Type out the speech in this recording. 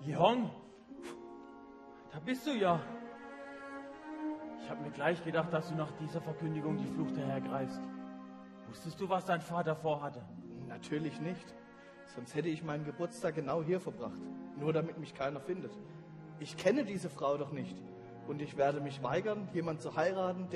Gihon, da bist du ja. Ich habe mir gleich gedacht, dass du nach dieser Verkündigung die Flucht dahergreifst. Wusstest du, was dein Vater vorhatte? Natürlich nicht. Sonst hätte ich meinen Geburtstag genau hier verbracht. Nur damit mich keiner findet. Ich kenne diese Frau doch nicht. Und ich werde mich weigern, jemanden zu heiraten,